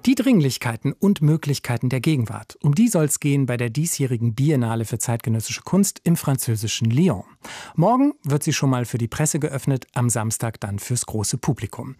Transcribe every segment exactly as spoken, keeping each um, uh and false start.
Die Dringlichkeiten und Möglichkeiten der Gegenwart. Um die soll es gehen bei der diesjährigen Biennale für zeitgenössische Kunst im französischen Lyon. Morgen wird sie schon mal für die Presse geöffnet, am Samstag dann fürs große Publikum.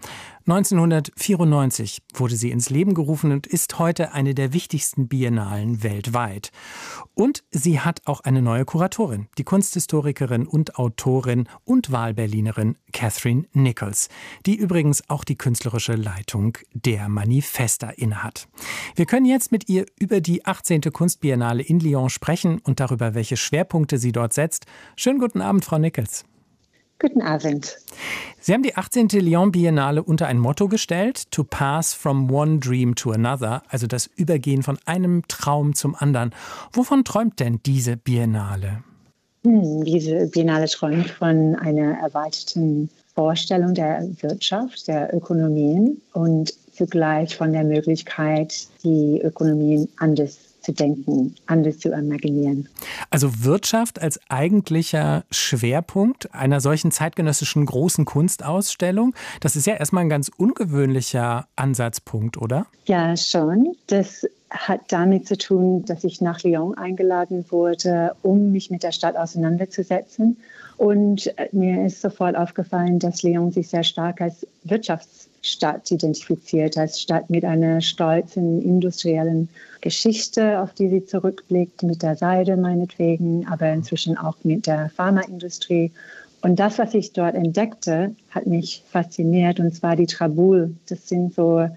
neunzehnhundertvierundneunzig wurde sie ins Leben gerufen und ist heute eine der wichtigsten Biennalen weltweit. Und sie hat auch eine neue Kuratorin, die Kunsthistorikerin und Autorin und Wahlberlinerin Catherine Nichols, die übrigens auch die künstlerische Leitung der Manifesta innehat. Wir können jetzt mit ihr über die achtzehnte Kunstbiennale in Lyon sprechen und darüber, welche Schwerpunkte sie dort setzt. Schönen guten Abend, Frau Nichols. Guten Abend. Sie haben die achtzehnte Lyon Biennale unter ein Motto gestellt, to pass from one dream to another, also das Übergehen von einem Traum zum anderen. Wovon träumt denn diese Biennale? Hm, diese Biennale träumt von einer erweiterten Vorstellung der Wirtschaft, der Ökonomien und zugleich von der Möglichkeit, die Ökonomien anders zu denken, anders zu imaginieren. Also Wirtschaft als eigentlicher Schwerpunkt einer solchen zeitgenössischen großen Kunstausstellung, das ist ja erstmal ein ganz ungewöhnlicher Ansatzpunkt, oder? Ja, schon. Das hat damit zu tun, dass ich nach Lyon eingeladen wurde, um mich mit der Stadt auseinanderzusetzen. Und mir ist sofort aufgefallen, dass Lyon sich sehr stark als Wirtschaftsstadt identifiziert, als Stadt mit einer stolzen industriellen Geschichte, auf die sie zurückblickt, mit der Seide meinetwegen, aber inzwischen auch mit der Pharmaindustrie. Und das, was ich dort entdeckte, hat mich fasziniert, und zwar die Traboules. Das sind so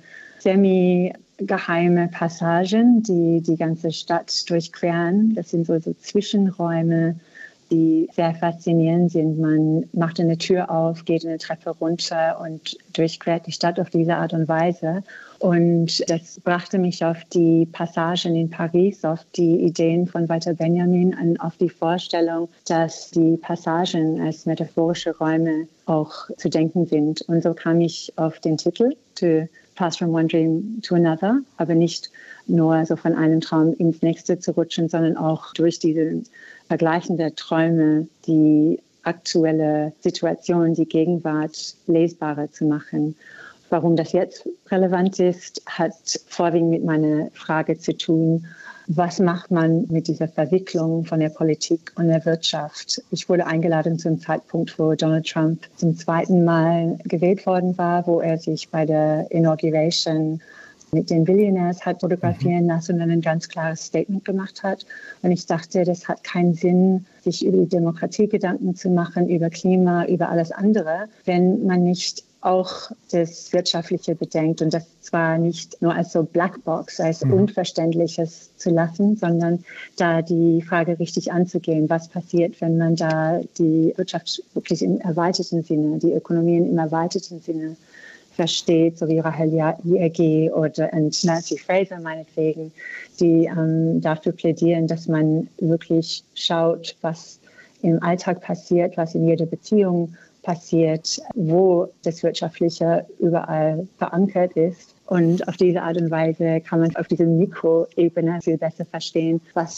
semi-geheime Passagen, die die ganze Stadt durchqueren. Das sind so, so Zwischenräume, die sehr faszinierend sind. Man macht eine Tür auf, geht eine Treppe runter und durchquert die Stadt auf diese Art und Weise. Und das brachte mich auf die Passagen in Paris, auf die Ideen von Walter Benjamin und auf die Vorstellung, dass die Passagen als metaphorische Räume auch zu denken sind. Und so kam ich auf den Titel, To Pass from one dream to another, aber nicht nur so von einem Traum ins nächste zu rutschen, sondern auch durch diese Vergleichen der Träume die aktuelle Situation, die Gegenwart lesbarer zu machen. Warum das jetzt relevant ist, hat vorwiegend mit meiner Frage zu tun, was macht man mit dieser Verwicklung von der Politik und der Wirtschaft? Ich wurde eingeladen zum Zeitpunkt, wo Donald Trump zum zweiten Mal gewählt worden war, wo er sich bei der Inauguration mit den Billionaires hat fotografieren lassen und ein ganz klares Statement gemacht hat. Und ich dachte, das hat keinen Sinn, sich über die Demokratie Gedanken zu machen, über Klima, über alles andere, wenn man nicht auch das Wirtschaftliche bedenkt, und das zwar nicht nur als so Blackbox, als mhm. Unverständliches zu lassen, sondern da die Frage richtig anzugehen, was passiert, wenn man da die Wirtschaft wirklich im erweiterten Sinne, die Ökonomien im erweiterten Sinne versteht, so wie Rahel Jaegi oder Nancy Fraser meinetwegen, die ähm, dafür plädieren, dass man wirklich schaut, was im Alltag passiert, was in jeder Beziehung passiert, wo das Wirtschaftliche überall verankert ist. Und auf diese Art und Weise kann man auf dieser Mikroebene viel besser verstehen, was